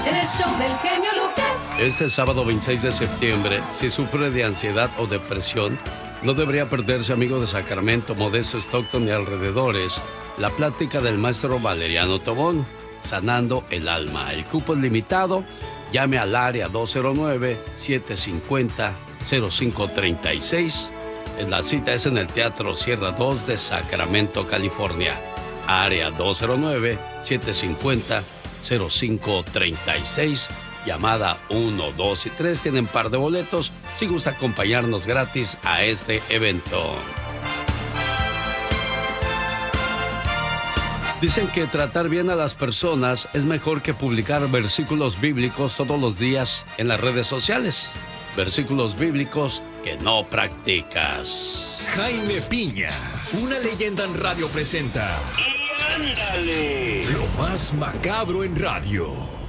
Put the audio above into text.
En el show del genio Lucas. Este sábado 26 de septiembre, si sufre de ansiedad o depresión, no debería perderse, amigo de Sacramento, Modesto, Stockton y alrededores, la plática del maestro Valeriano Tobón, Sanando el Alma. El cupo es limitado. Llame al área 209-750-0536. La cita es en el Teatro Sierra 2 de Sacramento, California. Área 209-750-0536. Llamada 1, 2 y 3. Tienen par de boletos si gusta acompañarnos gratis a este evento. Dicen que tratar bien a las personas es mejor que publicar versículos bíblicos todos los días en las redes sociales. Versículos bíblicos que no practicas. Jaime Piña, una leyenda en radio presenta. ¡Y ándale! Lo más macabro en radio.